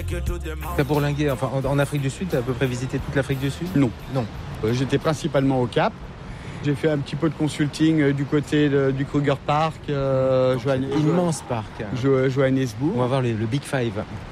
T'as bourlingué, enfin en Afrique du Sud, t'as à peu près visité toute l'Afrique du Sud? Non. Non. J'étais principalement au Cap. J'ai fait un petit peu de consulting du côté du Kruger Park, Immense parc. Johannesburg. On va voir le Big Five.